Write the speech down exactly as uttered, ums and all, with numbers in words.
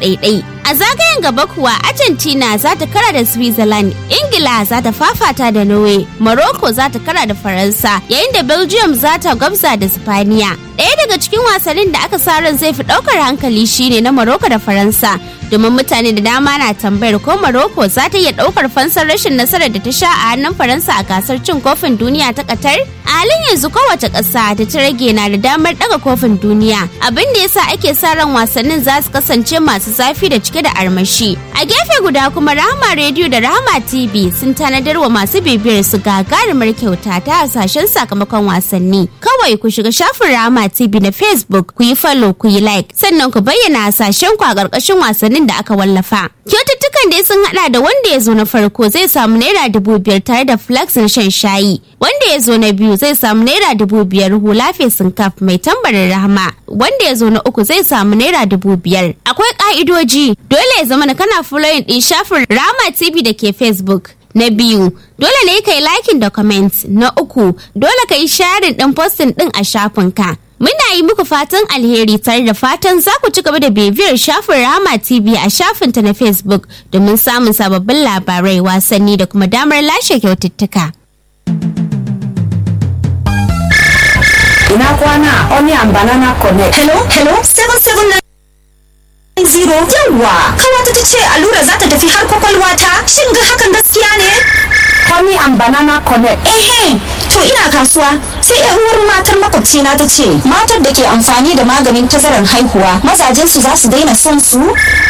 ɗaiɗai. A zagayen gaba kuwa Argentina za ta kara da Switzerland, Ingila za ta fafata da Norway, Morocco za ta kara da Faransa, yayin da Belgium za ta gwabza da Spaniya. Ɗaya daga cikin wasannin da aka sa ran zai fi ɗaukar hankali shine na Morocco da Faransa, domin mutane da dama na tambayar ko Morocco za ta iya ɗaukar fansar rashin nasarar da ta sha a hannun Faransa a gasar cin kofin duniya ta Qatar. A halin yanzu kowace ƙasa da ta rage na da damar ɗaga kofin duniya, abin da yasa ake sa ran wasannin za su kasance masu zafi da cike da armashi. A gefe guda kuma Rahama Radio da Rahama T V sun tanadar wa masu bibiyar su gagarumar kyauta ta hasashen sakamakon wasanni. Kawai ku shiga shafin Rahama T V na Facebook, ku yi follow, ku yi like, sannan ku bayyana hasashen ku a ƙarƙashin wasannin da aka wallafa. Kyaututtukan dai sun hada da wanda ya zo na farko zai samu naira dubu biyar tare da flax na shan shayi, wanda ya zo na biyu zai samu naira dubu biyar hula fesin kaf mai tambarin Rahama, wanda ya zo na uku zai samu naira dubu biyar. Akwai ka'idoji, dole ya zama kana following din shafin Rahama T V da ke Facebook. Na biyu, dole ne ka yi liking da comment. Na uku, dole ka yi sharing din posting din a shafinka. Muna yi muku fatan alheri tare da fatan za ku ci gaba da bibiyar shafin Rahama T V a shafinta na Facebook domin samun sababbin labarai, wasanni da kuma damar lashe kyaututtuka. Ina kwana Onion Banana Connect. Hello, hello, seven seven nine zero. Yawwa, kawata ta ce allura za ta tafi har kwakwalwa ta. Shin ga hakan gaskiya ne? Onion Banana Connect. Ehe, to ina kasuwa sai yan uwar matar makwabcina ta ce matar da ke amfani da maganin tazarar haihuwa mazajen su za su daina son su.